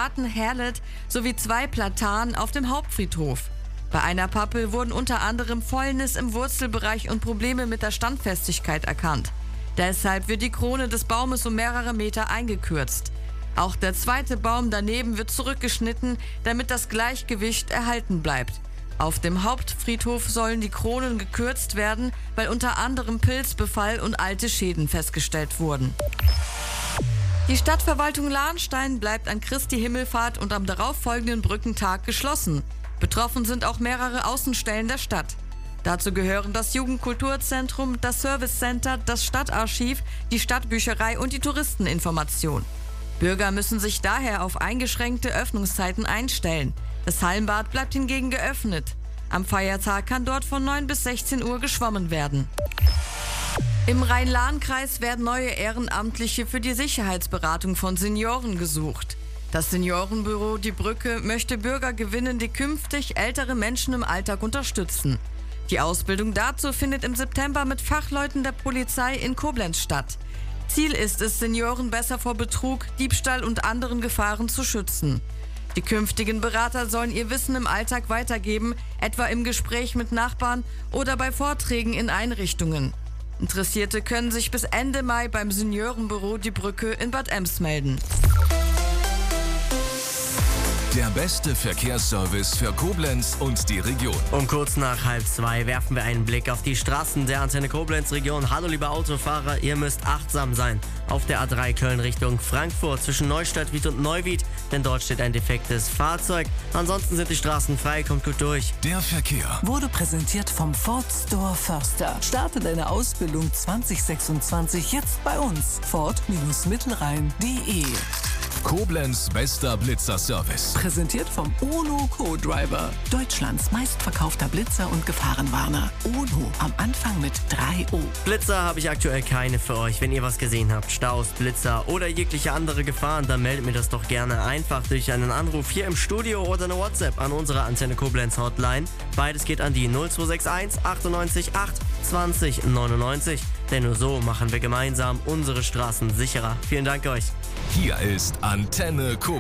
Garten Herlet sowie 2 Platanen auf dem Hauptfriedhof. Bei einer Pappel wurden unter anderem Fäulnis im Wurzelbereich und Probleme mit der Standfestigkeit erkannt. Deshalb wird die Krone des Baumes um mehrere Meter eingekürzt. Auch der zweite Baum daneben wird zurückgeschnitten, damit das Gleichgewicht erhalten bleibt. Auf dem Hauptfriedhof sollen die Kronen gekürzt werden, weil unter anderem Pilzbefall und alte Schäden festgestellt wurden. Die Stadtverwaltung Lahnstein bleibt an Christi Himmelfahrt und am darauffolgenden Brückentag geschlossen. Betroffen sind auch mehrere Außenstellen der Stadt. Dazu gehören das Jugendkulturzentrum, das Servicecenter, das Stadtarchiv, die Stadtbücherei und die Touristeninformation. Bürger müssen sich daher auf eingeschränkte Öffnungszeiten einstellen. Das Hallenbad bleibt hingegen geöffnet. Am Feiertag kann dort von 9 bis 16 Uhr geschwommen werden. Im Rhein-Lahn-Kreis werden neue Ehrenamtliche für die Sicherheitsberatung von Senioren gesucht. Das Seniorenbüro Die Brücke möchte Bürger gewinnen, die künftig ältere Menschen im Alltag unterstützen. Die Ausbildung dazu findet im September mit Fachleuten der Polizei in Koblenz statt. Ziel ist es, Senioren besser vor Betrug, Diebstahl und anderen Gefahren zu schützen. Die künftigen Berater sollen ihr Wissen im Alltag weitergeben, etwa im Gespräch mit Nachbarn oder bei Vorträgen in Einrichtungen. Interessierte können sich bis Ende Mai beim Seniorenbüro Die Brücke in Bad Ems melden. Der beste Verkehrsservice für Koblenz und die Region. Um kurz nach 1:30 werfen wir einen Blick auf die Straßen der Antenne Koblenz Region. Hallo liebe Autofahrer, ihr müsst achtsam sein. Auf der A3 Köln Richtung Frankfurt zwischen Neustadt-Wied und Neuwied, denn dort steht ein defektes Fahrzeug. Ansonsten sind die Straßen frei, kommt gut durch. Der Verkehr wurde präsentiert vom Ford Store Förster. Starte deine Ausbildung 2026 jetzt bei uns. Ford-Mittelrhein.de. Koblenz bester Blitzer-Service. Präsentiert vom Ono Co-Driver. Deutschlands meistverkaufter Blitzer und Gefahrenwarner. Ono, am Anfang mit 3 O. Blitzer habe ich aktuell keine für euch. Wenn ihr was gesehen habt, Staus, Blitzer oder jegliche andere Gefahren, dann meldet mir das doch gerne einfach durch einen Anruf hier im Studio oder eine WhatsApp an unsere Antenne Koblenz Hotline. Beides geht an die 0261 98 8 20 99. Denn nur so machen wir gemeinsam unsere Straßen sicherer. Vielen Dank euch. Hier ist Antenne Koblenz.